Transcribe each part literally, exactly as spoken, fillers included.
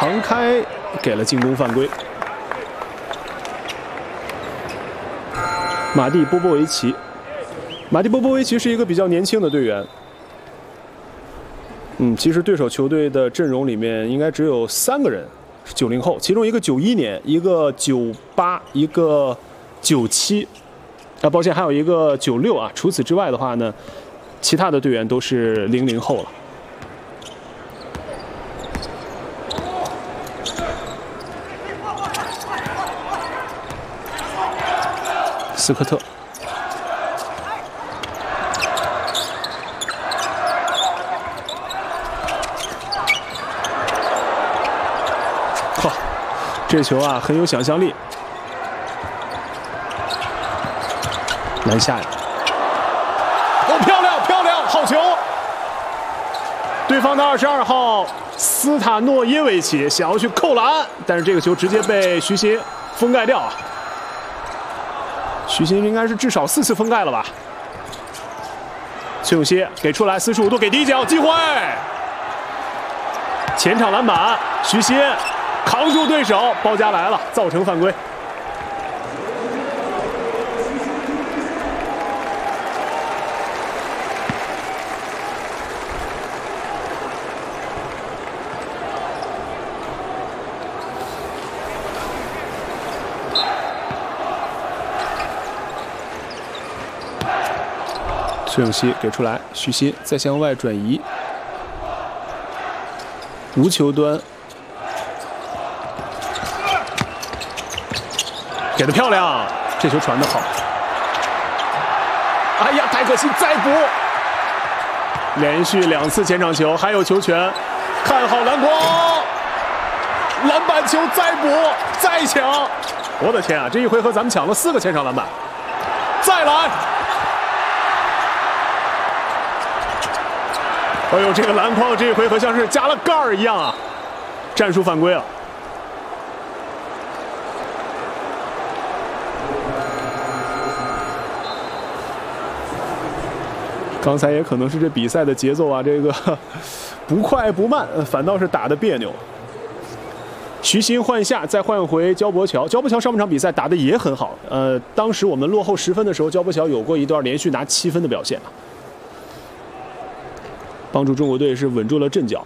扛开给了进攻犯规。马蒂波波维奇，马蒂波波维奇是一个比较年轻的队员。嗯，其实对手球队的阵容里面应该只有三个人是九零后，其中一个九一年，一个九八，一个九七，啊，抱歉，还有一个九六啊。除此之外的话呢，其他的队员都是零零后了。斯科特。 这球啊很有想象力，篮下呀，哦，漂亮漂亮，好球！对方的二十二号斯塔诺耶维奇想要去扣篮，但是这个球直接被徐新封盖掉啊！徐新应该是至少四次封盖了吧？崔永熙给出来四十五度给底角机会，前场篮板，徐新。 扛住对手，包夹来了，造成犯规。崔永熙给出来，徐新再向外转移，无球端。 给的漂亮，这球传的好。哎呀，太可惜，再补！连续两次前场球，还有球权，看好篮筐，篮板球再补再抢！我的天啊，这一回合咱们抢了四个前场篮板，再来！哎呦，这个篮筐这一回合像是加了盖儿一样啊！战术犯规了。 刚才也可能是这比赛的节奏啊，这个不快不慢，反倒是打得别扭。徐新换下，再换回焦博乔。焦博乔上半场比赛打得也很好，呃，当时我们落后十分的时候，焦博乔有过一段连续拿七分的表现啊，帮助中国队是稳住了阵脚。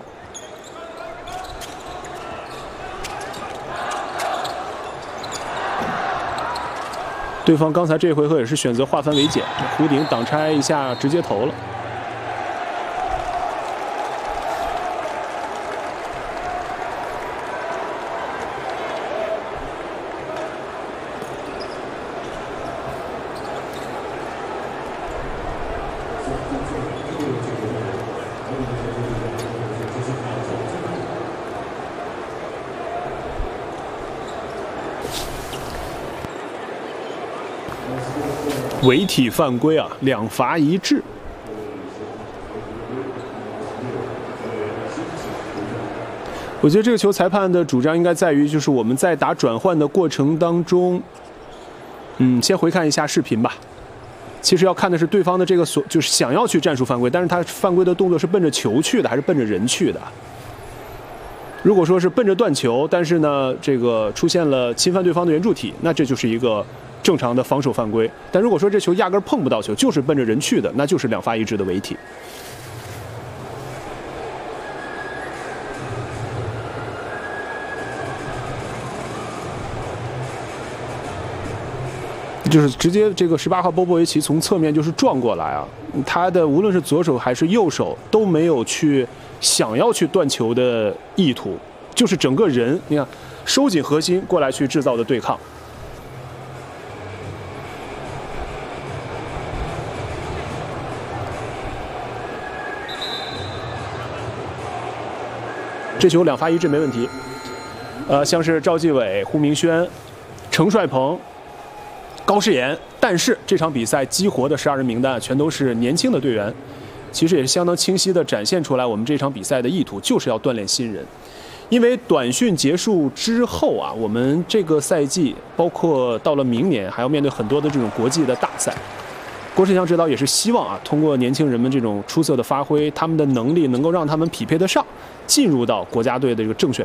对方刚才这一回合也是选择化繁为简，弧顶挡拆一下，直接投了。违体犯规啊，两罚一掷。我觉得这个球裁判的主张应该在于，就是我们在打转换的过程当中，嗯，先回看一下视频吧。其实要看的是对方的这个所，就是想要去战术犯规，但是他犯规的动作是奔着球去的，还是奔着人去的？如果说是奔着断球，但是呢，这个出现了侵犯对方的圆柱体，那这就是一个 正常的防守犯规，但如果说这球压根碰不到球，就是奔着人去的，那就是两罚一掷的违体。就是直接这个十八号波波维奇从侧面就是撞过来啊，他的无论是左手还是右手都没有去想要去断球的意图，就是整个人你看收紧核心过来去制造的对抗。 这球两罚一掷没问题，呃，像是赵继伟、胡明轩、程帅鹏、高世岩，但是这场比赛激活的十二人名单全都是年轻的队员，其实也是相当清晰地展现出来我们这场比赛的意图，就是要锻炼新人。因为短训结束之后啊，我们这个赛季包括到了明年还要面对很多的这种国际的大赛。 郭士强指导也是希望啊，通过年轻人们这种出色的发挥，他们的能力能够让他们匹配得上，进入到国家队的这个正选